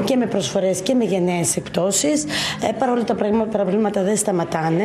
και με προσφορές και με γενναίες εκπτώσεις. Παρόλο τα προβλήματα δεν σταματάνε.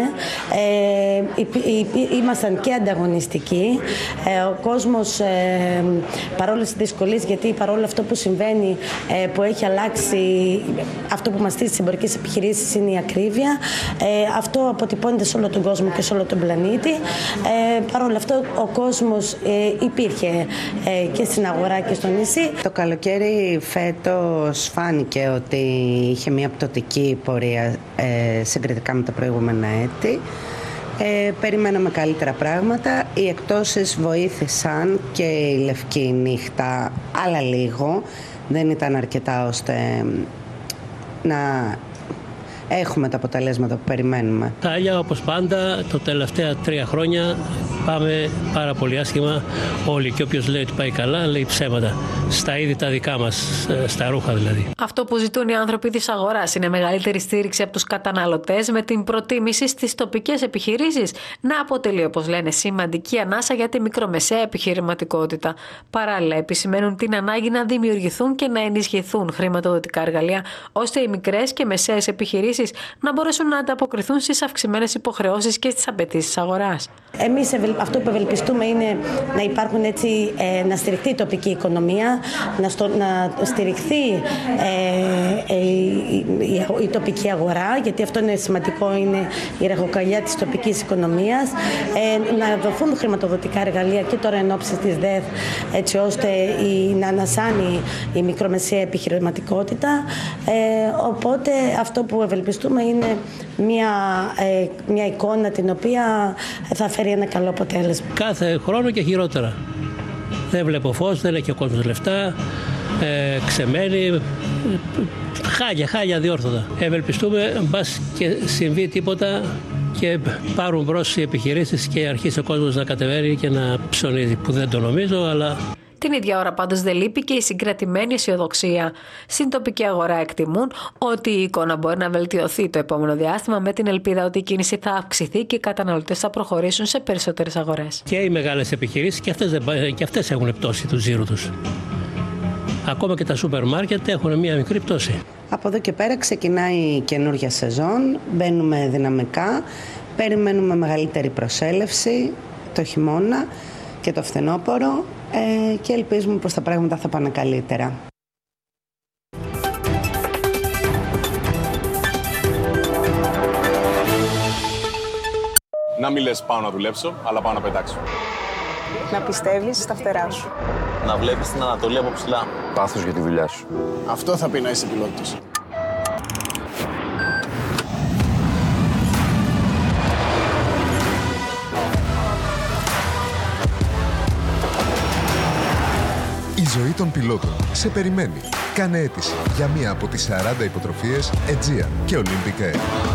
Ήμασταν και ανταγωνιστικοί. Ο κόσμος, παρόλες τις δυσκολίες, γιατί παρόλο αυτό που συμβαίνει, που έχει αλλάξει, αυτό που μας στήσει στις εμπορικές επιχειρήσεις είναι η ακρίβεια. Αυτό αποτυπώνεται σε όλο τον κόσμο και σε όλο τον πλανήτη. Παρόλο αυτό, ο κόσμος υπήρχε και στην αγορά και στο νησί. Το καλοκαίρι φέτος φάνηκε ότι είχε μια πτωτική πορεία συγκριτικά με τα προηγούμενα έτη. Περιμέναμε καλύτερα πράγματα. Οι εκπτώσεις βοήθησαν και η λευκή νύχτα, αλλά λίγο. Δεν ήταν αρκετά ώστε να έχουμε τα αποτελέσματα που περιμένουμε. Τα άλλα, όπως πάντα, τα τελευταία 3 χρόνια πάμε πάρα πολύ άσχημα όλοι. Και όποιος λέει ότι πάει καλά, λέει ψέματα. Στα είδη τα δικά μας, στα ρούχα δηλαδή. Αυτό που ζητούν οι άνθρωποι της αγοράς είναι μεγαλύτερη στήριξη από τους καταναλωτές, με την προτίμηση στις τοπικές επιχειρήσεις να αποτελεί, όπως λένε, σημαντική ανάσα για τη μικρομεσαία επιχειρηματικότητα. Παράλληλα, επισημαίνουν την ανάγκη να δημιουργηθούν και να ενισχυθούν χρηματοδοτικά εργαλεία, ώστε οι μικρές και μεσαίες επιχειρήσεις να μπορέσουν να ανταποκριθούν στις αυξημένες υποχρεώσεις και στις απαιτήσεις αγοράς. Εμείς αυτό που ευελπιστούμε είναι να υπάρχουν έτσι, να στηριχθεί η τοπική οικονομία, να στηριχθεί η τοπική αγορά, γιατί αυτό είναι σημαντικό, είναι η ραχοκοκαλιά της τοπικής οικονομίας, να δοθούν χρηματοδοτικά εργαλεία και τώρα εν ώψη της ΔΕΘ, έτσι ώστε να ανασάνει η μικρομεσαία επιχειρηματικότητα. Οπότε αυτό που ευελπιστούμε είναι μια εικόνα την οποία θα φέρει ένα καλό αποτέλεσμα. Κάθε χρόνο και χειρότερα. Δεν βλέπω φως, δεν έχει ο κόσμος λεφτά, ξεμένει, χάλια διόρθωτα. Ευελπιστούμε μπας και συμβεί τίποτα και πάρουν μπρος οι επιχειρήσεις και αρχίσει ο κόσμος να κατεβαίνει και να ψωνίζει, που δεν το νομίζω, αλλά... Την ίδια ώρα πάντως δεν λείπει και η συγκρατημένη αισιοδοξία. Στην τοπική αγορά εκτιμούν ότι η εικόνα μπορεί να βελτιωθεί το επόμενο διάστημα, με την ελπίδα ότι η κίνηση θα αυξηθεί και οι καταναλωτές θα προχωρήσουν σε περισσότερες αγορές. Και οι μεγάλες επιχειρήσεις και αυτές έχουν πτώση του τζίρου τους. Ακόμα και τα σούπερ μάρκετ έχουν μια μικρή πτώση. Από εδώ και πέρα ξεκινάει η καινούργια σεζόν, μπαίνουμε δυναμικά, περιμένουμε μεγαλύτερη προσέλευση το χειμώνα και το φθινόπωρο και ελπίζουμε πως τα πράγματα θα πάνε καλύτερα. Να μην λες πάω να δουλέψω, αλλά πάω να πετάξω. Να πιστεύεις στα φτερά σου. Να βλέπεις την Ανατολή από ψηλά. Πάθος για τη δουλειά σου. Αυτό θα πει να είσαι πιλότος. Η ζωή των πιλότων σε περιμένει. Κάνε αίτηση για μία από τις 40 υποτροφίες Aegean και Olympic Air.